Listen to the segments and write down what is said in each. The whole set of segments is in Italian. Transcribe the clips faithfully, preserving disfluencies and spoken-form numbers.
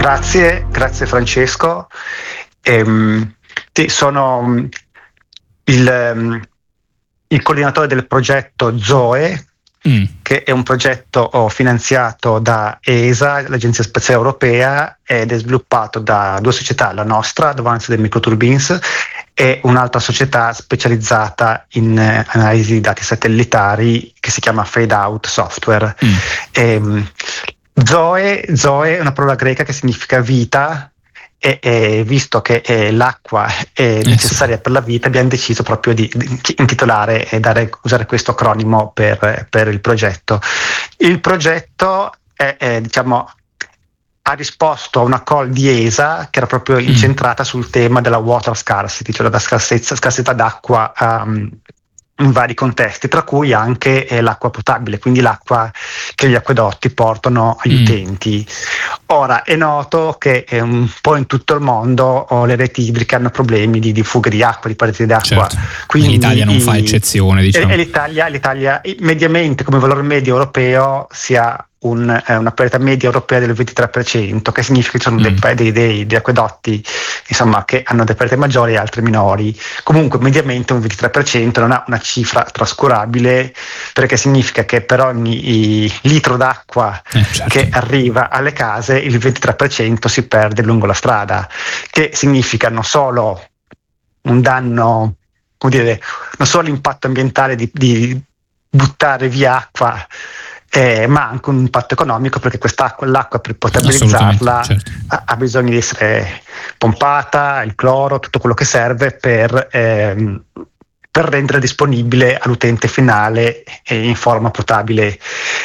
Grazie, grazie Francesco. Ehm, ti- sono il, il coordinatore del progetto ZOE, mm. che è un progetto finanziato da E S A, l'Agenzia Spaziale Europea, ed è sviluppato da due società, la nostra, Advanced Microturbines, e un'altra società specializzata in eh, analisi di dati satellitari che si chiama Fade Out Software. Mm. Ehm, Zoe, Zoe è una parola greca che significa vita, e, e visto che eh, l'acqua è necessaria eh sì. per la vita, abbiamo deciso proprio di, di intitolare e dare, usare questo acronimo per, per il progetto. Il progetto è, è, diciamo, ha risposto a una call di E S A che era proprio mm. incentrata sul tema della water scarcity, cioè la scarsezza, scarsità d'acqua um, in vari contesti, tra cui anche eh, l'acqua potabile, quindi l'acqua che gli acquedotti portano agli mm. utenti. Ora è noto che eh, un po' in tutto il mondo oh, le reti idriche hanno problemi di, di fughe di acqua, di perdite d'acqua. Certo. Quindi l'Italia non i, fa eccezione, diciamo. E, e l'Italia, l'Italia mediamente come valore medio europeo si ha Un, eh, una perdita media europea del ventitré per cento, che significa che ci sono mm. dei, dei, dei, dei acquedotti insomma, che hanno delle perdite maggiori e altri minori. Comunque mediamente un ventitré per cento non ha una cifra trascurabile, perché significa che per ogni litro d'acqua eh, certo. che arriva alle case il ventitré per cento si perde lungo la strada, che significa non solo un danno, come dire, non solo l'impatto ambientale di, di buttare via acqua, Eh, ma anche un impatto economico, perché quest'acqua, l'acqua per potabilizzarla certo. ha, ha bisogno di essere pompata, il cloro, tutto quello che serve per, ehm, per rendere disponibile all'utente finale eh, in forma potabile.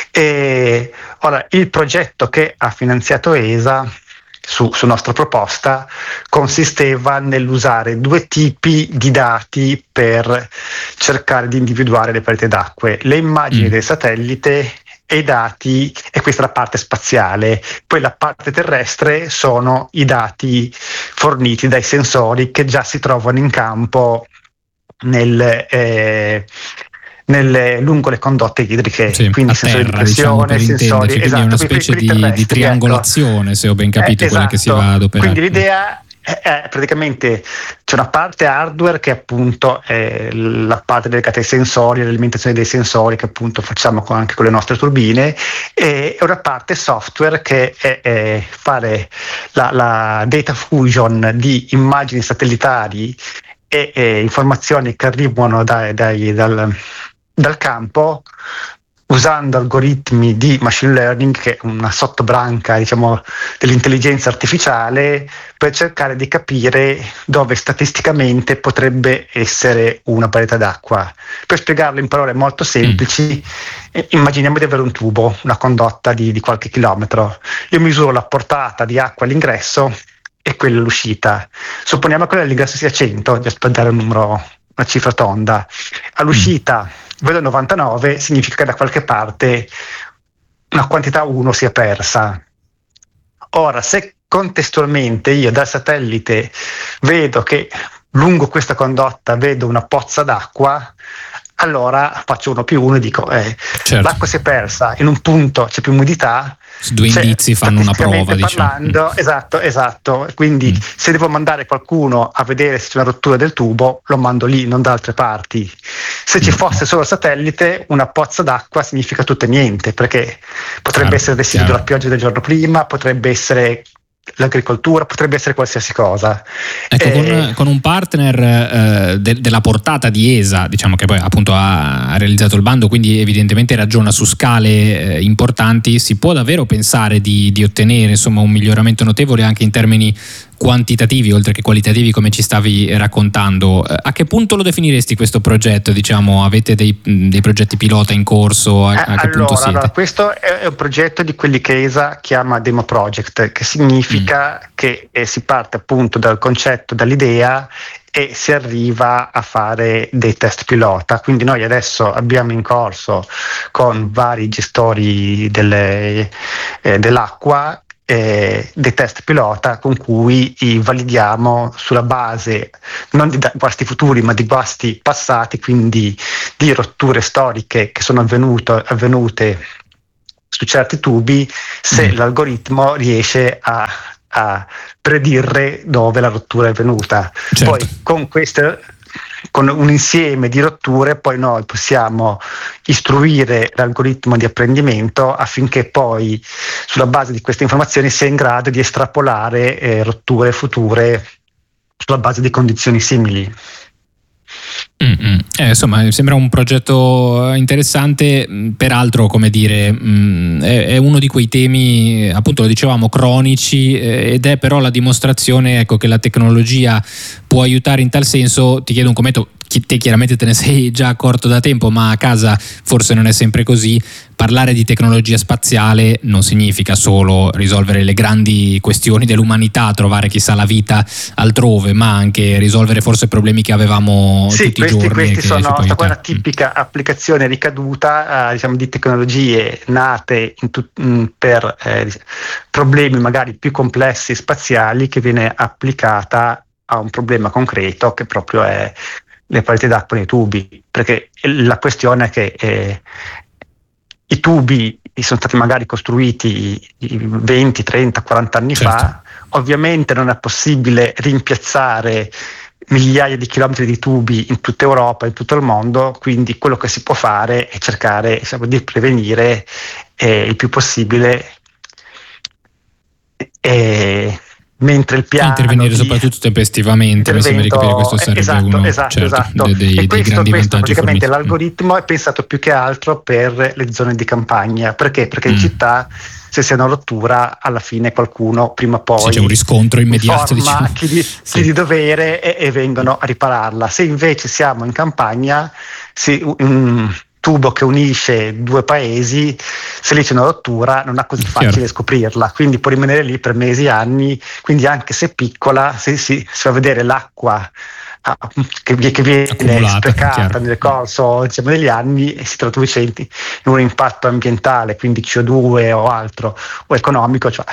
E, ora, il progetto che ha finanziato E S A su, su nostra proposta consisteva nell'usare due tipi di dati per cercare di individuare le perdite d'acqua: le immagini mm. del satellite e i dati, e questa è la parte spaziale. Poi la parte terrestre sono i dati forniti dai sensori che già si trovano in campo nel, eh, nelle, lungo le condotte idriche, sì, quindi sensori terra, di pressione, diciamo, sensori, quindi esatto, è una specie di, di triangolazione, ecco. Se ho ben capito, eh, esatto. quella che si va ad operare. Quindi l'idea è praticamente c'è una parte hardware che appunto è la parte dedicata ai sensori, all'alimentazione dei sensori, che appunto facciamo con, anche con le nostre turbine, e una parte software che è, è fare la, la data fusion di immagini satellitari e, e informazioni che arrivano dai, dai, dal, dal campo, usando algoritmi di machine learning, che è una sottobranca, diciamo, dell'intelligenza artificiale, per cercare di capire dove statisticamente potrebbe essere una perdita d'acqua. Per spiegarlo in parole molto semplici, mm. immaginiamo di avere un tubo, una condotta di, di qualche chilometro. Io misuro la portata di acqua all'ingresso e quella all'uscita. Supponiamo che quella all'ingresso sia cento, giusto per dare un numero, una cifra tonda. All'uscita mm. vedo novantanove, significa che da qualche parte una quantità uno si è persa. Ora, se contestualmente io dal satellite vedo che lungo questa condotta vedo una pozza d'acqua, allora faccio uno più uno e dico eh, certo. l'acqua si è persa, in un punto c'è più umidità, due indizi fanno una prova, parlando, diciamo. esatto, esatto. Quindi mm. se devo mandare qualcuno a vedere se c'è una rottura del tubo, lo mando lì, non da altre parti. Se ci fosse solo il satellite, una pozza d'acqua significa tutto e niente, perché potrebbe chiaro, essere residuo della pioggia del giorno prima, potrebbe essere l'agricoltura, potrebbe essere qualsiasi cosa. Ecco, eh, con, con un partner eh, de, della portata di E S A, diciamo, che poi appunto ha, ha realizzato il bando, quindi evidentemente ragiona su scale eh, importanti, si può davvero pensare di, di ottenere insomma un miglioramento notevole anche in termini quantitativi oltre che qualitativi, come ci stavi raccontando. A che punto lo definiresti questo progetto? Diciamo, avete dei, dei progetti pilota in corso? A, a che allora, punto siete? Allora, questo è un progetto di quelli che E S A chiama Demo Project, che significa mm. che eh, si parte appunto dal concetto, dall'idea, e si arriva a fare dei test pilota. Quindi noi adesso abbiamo in corso con vari gestori delle, eh, dell'acqua Eh, dei test pilota con cui i validiamo sulla base non di guasti futuri ma di guasti passati, quindi di rotture storiche che sono avvenute, avvenute su certi tubi, se mm. l'algoritmo riesce a a predire dove la rottura è venuta. Certo. Poi con queste con un insieme di rotture poi noi possiamo istruire l'algoritmo di apprendimento affinché poi sulla base di queste informazioni sia in grado di estrapolare eh, rotture future sulla base di condizioni simili. Eh, insomma, sembra un progetto interessante, peraltro, come dire, mh, è, è uno di quei temi, appunto lo dicevamo, cronici, eh, ed è però la dimostrazione, ecco, che la tecnologia può aiutare in tal senso. Ti chiedo un commento. Te chiaramente te ne sei già accorto da tempo, ma a casa forse non è sempre così. Parlare di tecnologia spaziale non significa solo risolvere le grandi questioni dell'umanità, trovare chissà la vita altrove, ma anche risolvere forse problemi che avevamo sì, tutti questi, i giorni. Questi sono questa è una tipica applicazione ricaduta eh, diciamo, di tecnologie nate in tu, mh, per eh, problemi magari più complessi spaziali, che viene applicata a un problema concreto che proprio è le partite d'acqua nei tubi, perché la questione è che eh, i tubi sono stati magari costruiti venti, trenta, quaranta anni certo. fa, ovviamente non è possibile rimpiazzare migliaia di chilometri di tubi in tutta Europa, in tutto il mondo, quindi quello che si può fare è cercare, insomma, di prevenire eh, il più possibile eh, mentre il piano intervenire di soprattutto tempestivamente, mi sembra di capire, questo sarebbe esatto, uno esatto, certo, esatto. dei, dei, e questo, dei grandi questo vantaggi praticamente forniti. l'algoritmo è pensato più che altro per le zone di campagna. Perché? Perché mm. in città, se c'è una rottura, alla fine qualcuno prima o poi sì, c'è un riscontro immediato, informa diciamo. chi, di, sì. chi di dovere e, e vengono a ripararla. Se invece siamo in campagna, si, un tubo che unisce due paesi, se lì c'è una rottura non è così facile Chiaro. scoprirla, quindi può rimanere lì per mesi, anni, quindi anche se piccola, se si, si fa vedere l'acqua ah, che, che viene accumulata, sprecata chiaro. nel corso, diciamo, degli anni, e si traduce in, in un impatto ambientale, quindi C O due o altro, o economico, cioè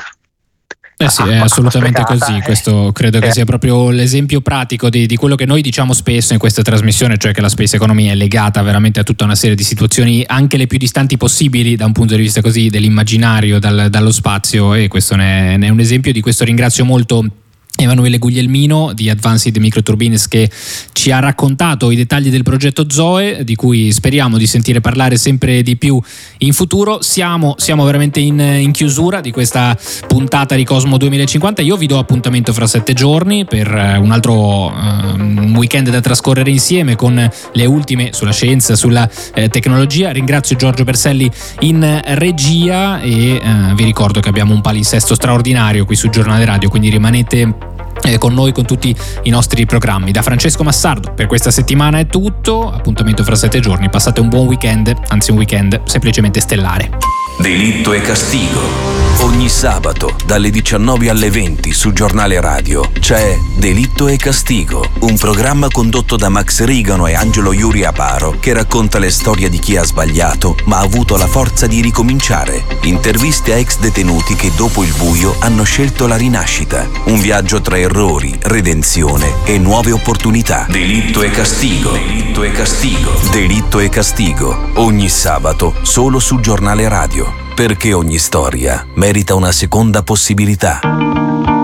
Eh sì, è assolutamente così. Questo credo che sia proprio l'esempio pratico di, di quello che noi diciamo spesso in questa trasmissione, cioè che la space economy è legata veramente a tutta una serie di situazioni, anche le più distanti possibili da un punto di vista così dell'immaginario, dal, dallo spazio, e questo ne è, ne è un esempio. Di questo ringrazio molto Emanuele Guglielmino di Advanced Microturbines, che ci ha raccontato i dettagli del progetto Zoe, di cui speriamo di sentire parlare sempre di più in futuro. Siamo, siamo veramente in, in chiusura di questa puntata di Cosmo duemilacinquanta. Io vi do appuntamento fra sette giorni per un altro um, weekend da trascorrere insieme con le ultime sulla scienza, sulla eh, tecnologia. Ringrazio Giorgio Berselli in regia e eh, vi ricordo che abbiamo un palinsesto straordinario qui su Giornale Radio, quindi rimanete Eh, con noi, con tutti i nostri programmi. Da Francesco Massardo per questa settimana è tutto, appuntamento fra sette giorni, passate un buon weekend, anzi un weekend semplicemente stellare. Delitto e castigo. Ogni sabato dalle diciannove alle venti su Giornale Radio c'è Delitto e Castigo, un programma condotto da Max Rigano e Angelo Iuri Aparo, che racconta le storie di chi ha sbagliato ma ha avuto la forza di ricominciare. Interviste a ex detenuti che dopo il buio hanno scelto la rinascita. Un viaggio tra errori, redenzione e nuove opportunità. Delitto e Castigo. Delitto e Castigo. Delitto e Castigo. Ogni sabato solo su Giornale Radio. Perché ogni storia merita una seconda possibilità.